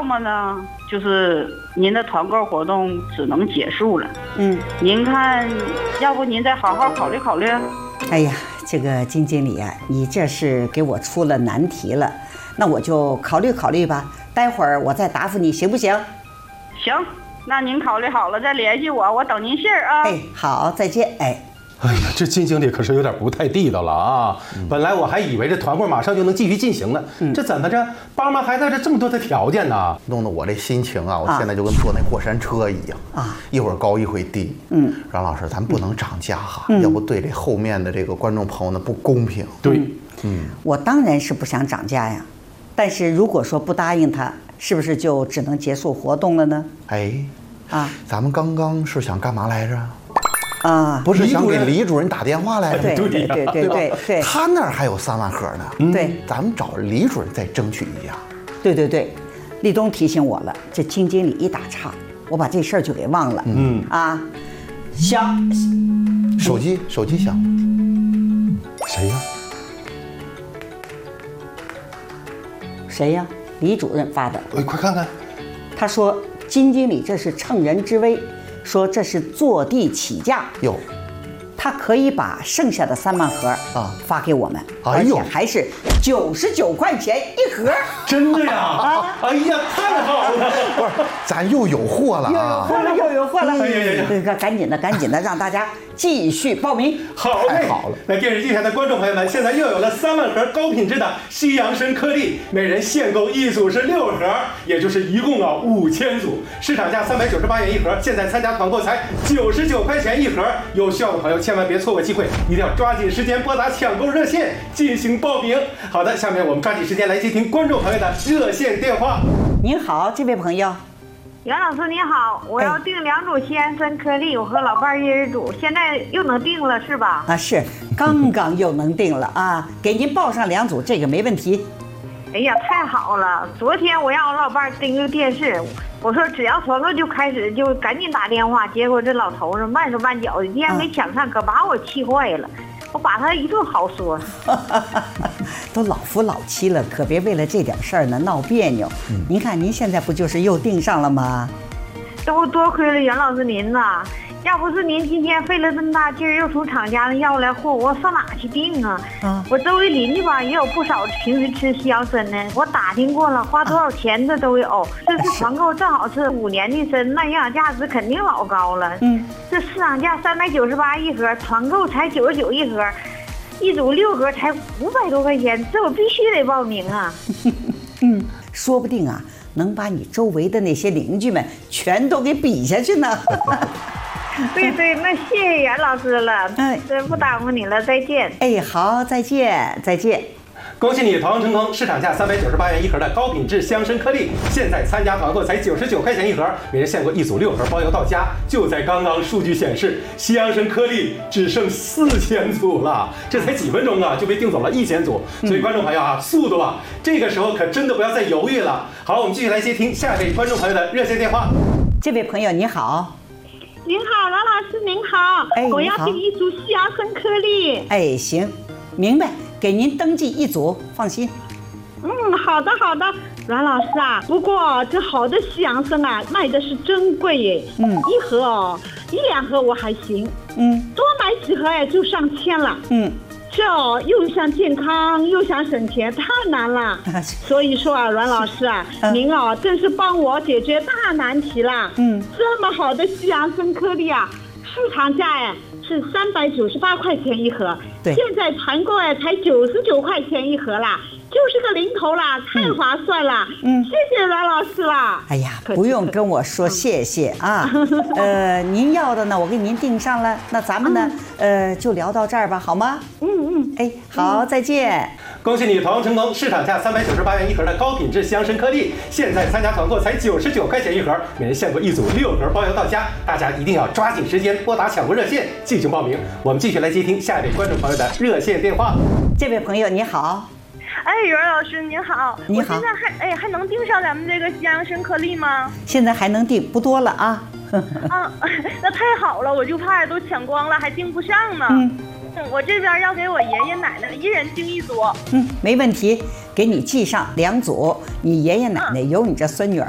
么呢，就是您的团购活动只能结束了。您看，要不您再好好考虑考虑？ 哎呀，这个金经理啊，你这是给我出了难题了，那我就考虑考虑吧，待会儿我再答复你，行不行？ 行，那您考虑好了再联系我，我等您信儿啊。 哎，好，再见。 哎呀，这金经理可是有点不太地道了啊！本来我还以为这团购马上就能继续进行呢，这怎么着，帮忙还带着这么多的条件呢？ 弄得我这心情啊，我现在就跟坐那过山车一样啊，一会儿高一会儿低。阮老师，咱不能涨价哈，要不对这后面的这个观众朋友呢不公平。 对， 我当然是不想涨价呀，但是如果说不答应他，是不是就只能结束活动了呢？ 咱们刚刚是想干嘛来着？不是想给李主任打电话来着？ 对， 他那儿还有3万盒呢。 对， 咱们找李主任再争取一下。 对，立冬提醒我了，这金经理一打岔，我把这事儿就给忘了。响， 手机响， 谁呀？ 谁呀？李主任发的。 快看看。 他说金经理这是乘人之危，说这是坐地起价哟， 他可以把剩下的3万盒发给我们，而且还是99块钱一盒。 真的呀？哎呀，太好了！ 不是，咱又有货了啊！ 又有货了！ 哎赶紧的，让大家继续报名。 好嘞，好了。那电视机前的观众朋友们，现在又有了3万盒高品质的西洋参颗粒，每人限购一组是6盒，也就是一共5000组，市场价398元一盒，现在参加团购才99块钱一盒。有需要的朋友千万别错过机会，一定要抓紧时间拨打抢购热线进行报名。好的，下面我们抓紧时间来接听观众朋友的热线电话。 您好，这位朋友。 袁老师你好，我要订2组西洋参颗粒，我和老伴儿1人组，现在又能订了是吧？ 是，刚刚又能订了啊，给您报上2组，这个没问题。 哎呀，太好了！昨天我让我老伴儿盯着电视，我说只要团购就开始，就赶紧打电话，结果这老头子慢手慢脚的，今天没抢上，可把我气坏了。我把他一顿好说。 都老夫老妻了，可别为了这点事儿呢闹别扭。您看您现在不就是又订上了吗？ 都多亏了袁老师您呐，要不是您今天费了这么大劲儿，又从厂家那要来货，我上哪去订啊？我周围邻居吧也有不少平时吃西洋参呢，我打听过了，花多少钱的都有。这次团购正好是5年的参，那营养价值肯定老高了。这市场价398一盒，团购才99一盒，一组6盒才500多块钱，这我必须得报名啊！ 说不定啊，能把你周围的那些邻居们全都给比下去呢。 对，那谢谢袁老师了。真不耽误你了，再见。 好，再见。 恭喜你团购成功！市场价398元一盒的高品质香参颗粒，现在参加团购才99块钱一盒，每人限购一组6盒，包邮到家。就在刚刚，数据显示，西洋参颗粒只剩4000组了，这才几分钟啊，就被订走了1000组。所以观众朋友啊，速度啊，这个时候可真的不要再犹豫了。好，我们继续来接听下一位观众朋友的热线电话。 这位朋友你好。 您好，王老师您好，我要订一组西洋参颗粒。 行，明白，给您登记一组，放心。 好的，阮老师啊，不过这好的西洋参啊，卖的是真贵耶。一盒1、2盒我还行，多买几盒就上千了。这又想健康又想省钱，太难了。所以说啊，阮老师啊，您真是帮我解决大难题了。这么好的西洋参颗粒啊，市场价是398块钱一盒，现在团购才99块钱一盒啦，就是个零头啦，太划算了。谢谢阮老师啦。 哎呀，不用跟我说谢谢啊。您要的呢，我给您订上了，那咱们呢，就聊到这儿吧，好吗？好，再见。 恭喜你团购成功！市场价398元一盒的高品质西洋参颗粒，现在参加团购才99块钱一盒，每人限购一组6盒，包邮到家。大家一定要抓紧时间拨打抢购热线进行报名。我们继续来接听下一位观众朋友的热线电话。 这位朋友你好。 袁老师您好，我现在还能订上咱们这个西洋参颗粒吗？ 现在还能订，不多了啊。 那太好了，我就怕都抢光了，还订不上呢。我这边要给我爷爷奶奶1人订一组。 没问题，给你寄上2组。你爷爷奶奶有你这孙女儿